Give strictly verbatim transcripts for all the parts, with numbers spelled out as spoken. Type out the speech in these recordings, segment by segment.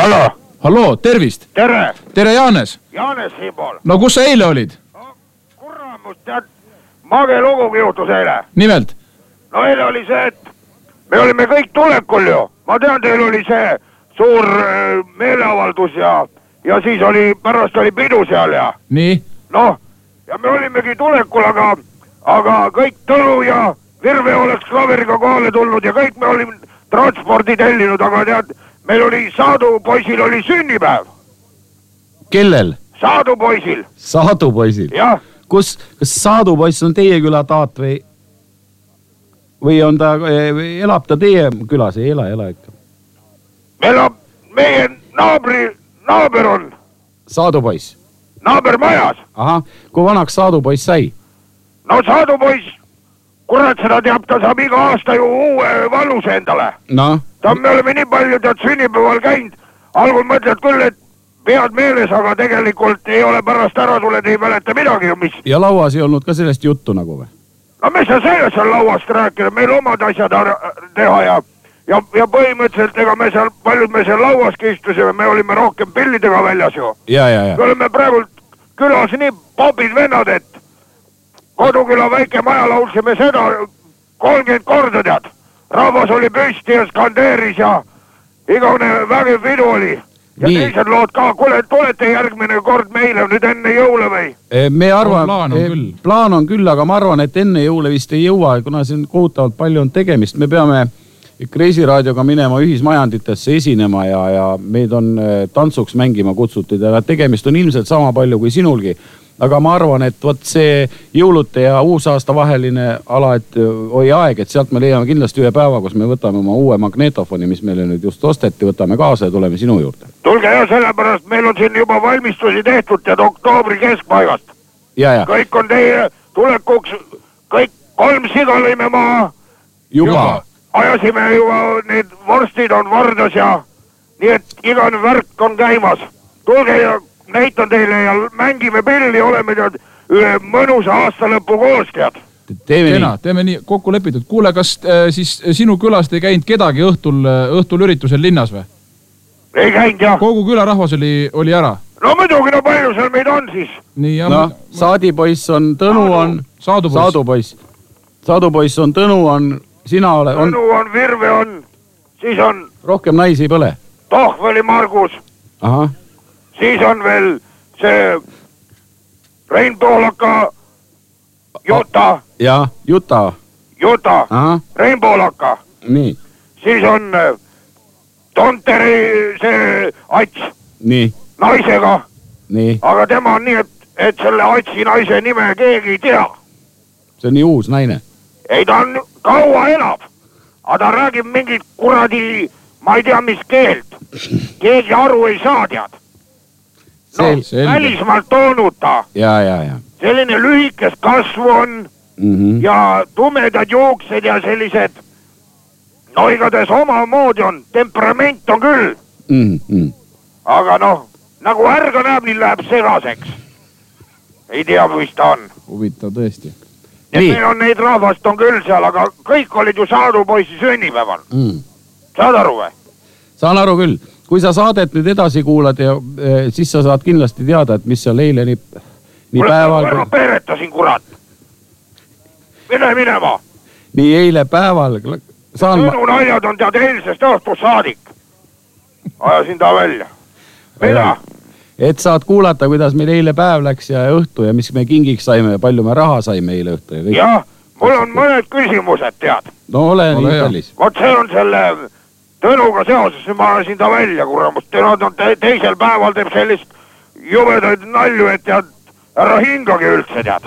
Hallo. Halloo, tervist. Tere. Tere, Jaanes. Jaanes siinpool. No kus sa eile olid? No, kurramus, tead, mage lugugi juhtus eile. Nimelt? No eile oli see, et me olime kõik tulekul ju. Ma tean, teil oli see suur äh, meeleavaldus ja, ja siis oli, pärast oli pidu seal ja. Nii? Noh, ja me olimegi tulekul, aga, aga kõik Tõnu ja Virve oleks klaveriga kohale tulnud ja kõik me olime transpordi tellinud, aga tead, meil oli Saadu poisil oli sünnipäev. Kellel? Saadu poisil. Saadu poisil? Jah. Kus, kas Saadu poiss on teie küla taat või, või on ta, elab ta teie külas? Ei ela, ela ikka. Meil on meie naabri, naaber on. Saadu poiss? Naaber majas. Aha, kui vanaks Saadu poiss sai? No Saadu poiss, kurat seda teab, ta saab iga aasta ju uue valuse endale. No? Ta, me oleme nii palju tead sünnipäeval käinud. Algul mõtled küll, et pead meeles, aga tegelikult ei ole pärast ära tuled, ei mäleta midagi ju mis. Ja lauas ei olnud ka sellest juttu nagu või? No mis sa sellest seal lauast rääkida, meil omad asjad teha ja, ja, ja põhimõtteliselt ega me seal, paljud me seal lauaski istusime, me olime rohkem pillidega väljas ju. Ja, ja, ja. Me oleme praegu külas nii popid vennad, et koduküla väike maja laulsime seda kolmkümmend korda tead. Rahvas oli püsti ja skandeeris ja igavene vägev vidu oli. Ja nii. Teised lood ka, kuule, tulete järgmine kord meile nüüd enne jõule või? Me arvan, plaan on, küll. plaan on küll, aga ma arvan, et enne jõule vist ei jõua, kuna siin kohutavalt palju on tegemist. Me peame Kreisiraadioga minema ühismajanditesse esinema ja, ja meid on tantsuks mängima kutsutud ja tegemist on ilmselt sama palju kui sinulgi. Aga ma arvan, et võt see jõulute ja uusaasta vaheline ala, et oi aeg, et sealt me leiame kindlasti ühe päeva, kus me võtame oma uue magnetofoni, mis meile nüüd just osteti, võtame kaasa ja tuleme sinu juurde. Tulge ja sellepärast meil on siin juba valmistusi tehtud ja oktoobri keskpaigast. Ja, ja. Kõik on teie tulekuks, kõik kolm siga lõime maha. Juba. Ajasime juba, need vorstid on vardas ja nii et igane värk on käimas. Tulge ja näitan teile ja mängime pilli, oleme tead üle mõnusa aasta lõppu koos tead. Teeme Kena, nii. Teeme nii, kokku lepitud. Kuule, kas äh, siis sinu külast ei käinud kedagi õhtul, õhtul üritusel linnas või? Ei käinud jah. Kogu külarahvas oli, oli ära? No muidugi, no palju seal meid on siis. Nii, jah, no, ma... Saadipoiss on, Tõnu on, Saadupoiss. Saadupoiss on, Tõnu on, sina ole. On... Tõnu on, Virve on, siis on... Rohkem naisi ei põle? Tohveli Margus. Aha. Siis on veel see Rein Poolaka Juta. Ja, Juta. Juta. Aha. Rein Poolaka. Nii. Siis on Tonteri see Ats. Nii. Naisega. Nii. Aga tema on nii, et, et selle Atsi naise nime keegi ei tea. See on nii uus naine. Ei, ta on kaua elab. Aga ta räägib mingit kuradi, ma ei tea mis keelt. Keegi aru ei saa tead. No, välismaalt toonud ta. Ja, ja, ja. Selline lühikest kasvu on mm -hmm. ja tumedad juuksed ja sellised, no igatahes oma moodi on, temperament on küll. Mm -hmm. Aga noh, nagu ärga näeb, nii läheb segaseks. Ei tea, mis ta on. Huvitav tõesti. Ja meil on neid rahvast on küll seal, aga kõik olid ju Saadu poissi sünnipäeval. Mm. Saad aru või? Saan aru küll. Kui sa saadet nüüd edasi kuulad ja e, siis sa saad kindlasti teada, et mis seal eile nii, nii Mule, päeval... Ma peretasin, kurat. Mine minema. Nii eile päeval... Saan Tõnu ma... naljad on tead eilsest õhtust saadik. Ajasin ta välja. Mida? Et saad kuulata, kuidas meil eile päev läks ja õhtu ja mis me kingiks saime ja palju me raha saime eile õhtu. Ja kõik... jah, mul on mõned küsimused, tead. No ole, ole nii kallis. Vot see on selle... Tõnuga seoses, ma ajasin ta välja, kuramust. Nad on te teisel päeval teeb sellist jubedaid nalju, et tead, ära hingagi üldse, tead.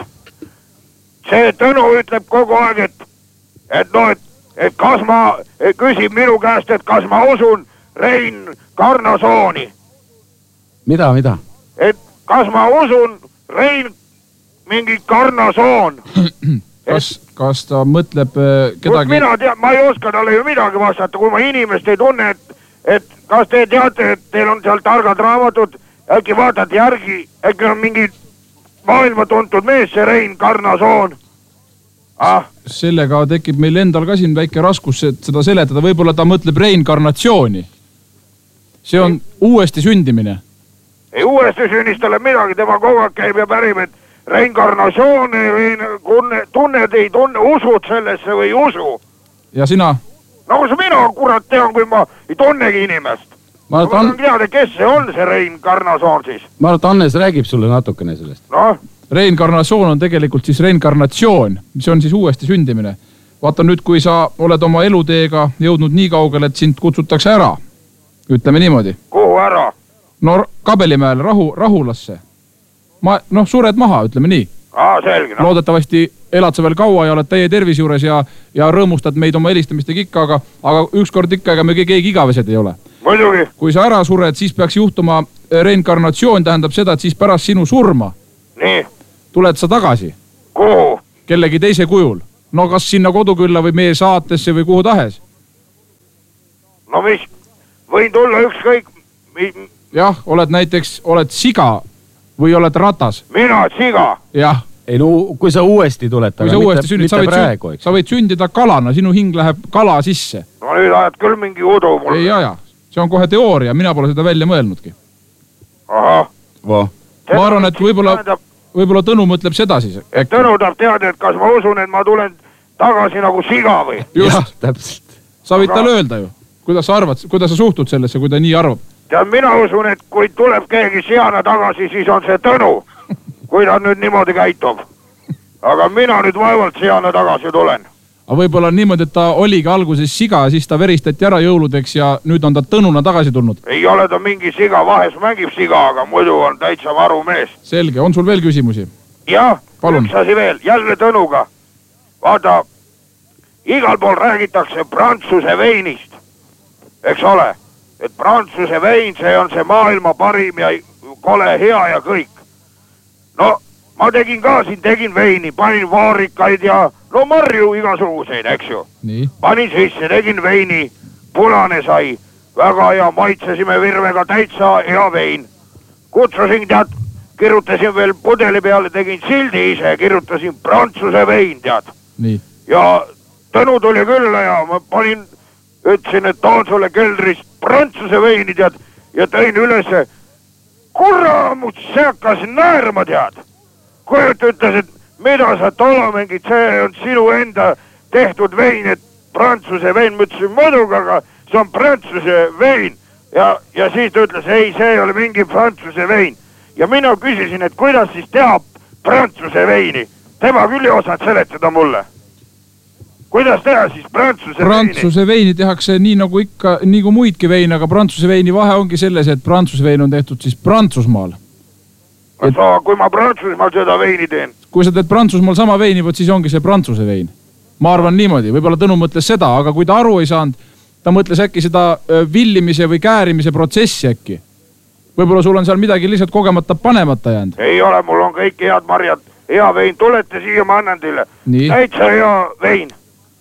See Tõnu ütleb kogu aeg, et, et no, et, et kas ma, et küsib minu käest, et kas ma usun Rein Karnasooni. Mida, mida? Et kas ma usun Rein mingi Karnasoon. Kas, kas ta mõtleb kedagi... Mina tea, ma ei oska talle ju midagi vastata, kui ma inimest ei tunne, et, et kas te teate, et teil on seal targad raamatud, äkki vaatate järgi, äkki on mingi maailma tuntud mees, see Rein Karnasoon. Ah. Sellega tekib meil endal ka siin väike raskus, et seda seletada, võib-olla ta mõtleb reinkarnatsiooni. See on uuesti sündimine. Ei uuesti sünnistele midagi, tema kogu aeg käib ja pärib, et reinkarnatsiooni või tunned ei tunne, usud sellesse või ei usu. Ja sina? Nagu see mina kurat tean, kui ma ei tunnegi inimest. Ma tahan teada, kes see on, see reinkarnatsioon siis. Ma arvan, et Hannes räägib sulle natukene sellest. No? Reinkarnatsioon on tegelikult siis reinkarnatsioon, mis on siis uuesti sündimine. Vaata nüüd, kui sa oled oma eluteega jõudnud nii kaugele, et sind kutsutakse ära. Ütleme niimoodi. Kuhu ära? No Kabelimäele, rahu, rahulasse. Ma, noh, sured maha, ütleme nii. Aa, selge. No. Loodetavasti elad sa veel kaua ja oled täie tervis juures ja, ja rõõmustad meid oma helistamistega ikka, aga, aga ükskord ikka, ega me keegi igavesed ei ole. Muidugi. Kui sa ära sured, siis peaks juhtuma reinkarnatsioon, tähendab seda, et siis pärast sinu surma. Nii. Tuled sa tagasi. Kuhu? Kellegi teise kujul. No kas sinna kodukülla või meie saatesse või kuhu tahes? No mis? Võin tulla ükskõik. Jah, oled näiteks, oled siga või oled ratas? Mina siga? Jah. Ei no, kui sa uuesti tuled, kui sa mitte, uuesti sünnid, sa võid, praegu, sa võid sündida kalana, sinu hing läheb kala sisse. No nüüd ajad küll mingi udu mulle. Ei aja, see on kohe teooria, mina pole seda välja mõelnudki. Aha. Va. Ma arvan, et võib-olla, võib-olla Tõnu mõtleb seda siis. Et Tõnu tahab teada, et kas ma usun, et ma tulen tagasi nagu siga või? Jah, täpselt. Sa võid talle öelda ju. Kuidas sa arvad, kuidas sa suhtud sellesse, kui ta nii arvab? Tead, mina usun, et kui tuleb keegi seana tagasi, siis on see Tõnu. Kui ta nüüd niimoodi käitub. Aga mina nüüd vaevalt seana tagasi tulen. Aga võib-olla niimoodi, et ta oligi alguses siga, siis ta veristati ära jõuludeks ja nüüd on ta Tõnuna tagasi tulnud. Ei ole ta mingi siga, vahes mängib siga, aga muidu on täitsa varu mees. Selge, on sul veel küsimusi? Jah, üks asi veel, jälle Tõnuga. Vaata, igal pool räägitakse Prantsuse veinist. Eks ole, et Prantsuse vein, see on see maailma parim ja kole hea ja kõik. No, ma tegin ka siin, tegin veini, panin vaarikaid ja no marju igasuguseid, eks ju. Nii. Panin sisse, tegin veini, punane sai, väga hea, maitsesime virvega täitsa hea vein. Kutsusin, tead, kirjutasin veel pudeli peale, tegin sildi ise, kirjutasin Prantsuse vein, tead. Nii. Ja Tõnu tuli külla ja ma panin, ütlesin, et toon sulle keldrist Prantsuse veini, tead, ja tõin ülesse. Kuramut, see hakkas näärma, tead. Kujut ütles, et mida sa tola mingid, see on sinu enda tehtud vein, et Prantsuse vein, ma ütlesin muidugi, aga see on Prantsuse vein. Ja, ja siis ta ütles, ei, see ei ole mingi Prantsuse vein. Ja mina küsisin, et kuidas siis teha Prantsuse veini. Tema küll ei osanud seletada mulle. Kuidas teha siis Prantsuse veini? Prantsuse veini tehakse nii nagu ikka, nii kui muidki vein, aga Prantsuse veini vahe ongi selles, et Prantsuse vein on tehtud siis Prantsusmaal. Et... So, kui ma Prantsusmaal seda veini teen? Kui sa teed Prantsusmaal sama veini, võt siis ongi see Prantsuse vein. Ma arvan niimoodi, võib-olla Tõnu mõtles seda, aga kui ta aru ei saanud, ta mõtles äkki seda villimise või käärimise protsessi äkki. Võib-olla sul on seal midagi lihtsalt kogemata panemata jäänud. Ei ole, mul on kõik head marjad, hea vein, tulete siia, ma annan teile. Täitsa hea vein.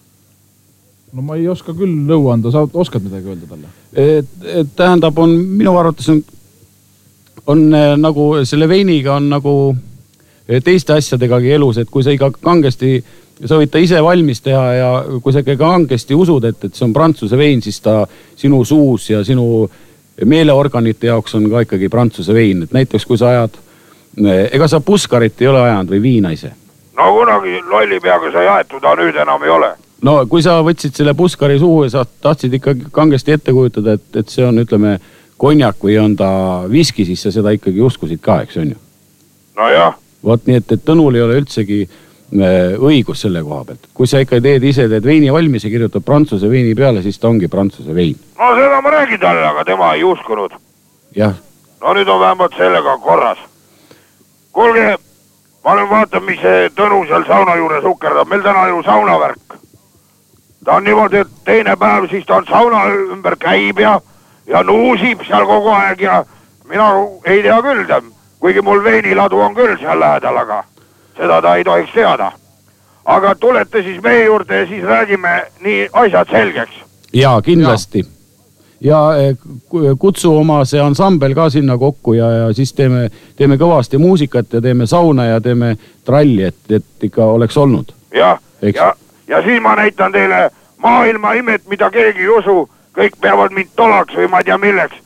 No ma ei oska küll nõu anda, sa oskad midagi öelda talle? Et, et tähendab, on minu arvates on, on nagu selle veiniga on nagu teiste asjadegagi elus, et kui sa ikka kangesti, sa võid ta ise valmis teha ja kui sa ikka kangesti usud, et, et see on Prantsuse vein, siis ta sinu suus ja sinu meeleorganite jaoks on ka ikkagi Prantsuse vein. Et näiteks kui sa ajad, ega sa puskarit ei ole ajanud või viina ise? No kunagi lolli peaga sai aetud, aga nüüd enam ei ole. No kui sa võtsid selle puskari suhu ja sa tahtsid ikka kangesti ette kujutada, et, et see on, ütleme, konjak või on ta viski, siis sa seda ikkagi uskusid ka, eks on ju? No jah. Vot nii, et, et Tõnul ei ole üldsegi õigus selle koha pealt. Kui sa ikka teed ise, teed veini valmis ja kirjutad Prantsuse veini peale, siis ta ongi Prantsuse vein. No seda ma räägin talle, aga tema ei uskunud. Jah. No nüüd on vähemalt sellega korras. Kuulge, ma olen vaatan, mis see Tõnu seal sauna juures ukerdab. Meil täna ju saunavärk. Ta on niimoodi, et teine päev siis ta on sauna ümber käib ja, ja nuusib seal kogu aeg ja mina ei tea küll, kuigi mul veiniladu on küll seal lähedal, aga seda ta ei tohiks teada. Aga tulete siis meie juurde ja siis räägime nii asjad selgeks. Jaa, kindlasti. Ja, ja kutsu oma see ansambel ka sinna kokku ja, ja siis teeme, teeme kõvasti muusikat ja teeme sauna ja teeme tralli, et, et ikka oleks olnud. Ja, ja, ja siis ma näitan teile maailma imet, mida keegi ei usu. Kõik peavad mind tolaks või ma tea milleks.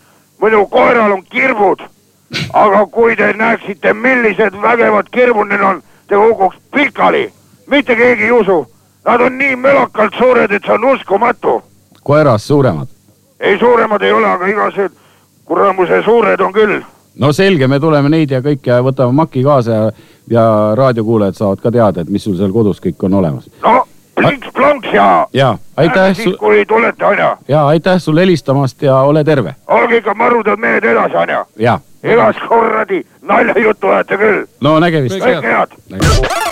muidu koeral on kirvud. Aga kui te näeksite, millised vägevad kirvud neil on, te kukuks pikali. Mitte keegi ei usu. Nad on nii mölakalt suured, et see on uskumatu. Koerast suuremad? Ei, suuremad ei ole, aga igased kuramuse suured on küll. No selge, me tuleme neid ja kõik ja võtame maki kaasa ja, ja raadiokuulajad saavad ka teada, et mis sul seal kodus kõik on olemas. No, plinks-plonks ja... Ja, aitäh sul... kui tulete, Anja. Ja, aitäh sul helistamast ja ole terve. Olge ikka marudad mehed edasi, Anja. Ja. Igas korradi nalja juttu ajate küll. No nägemist. Kõik head.